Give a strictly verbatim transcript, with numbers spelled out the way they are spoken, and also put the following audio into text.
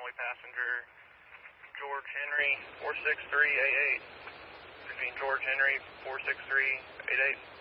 only passenger George Henry four six three eight eight. Between George Henry four six three eight eight.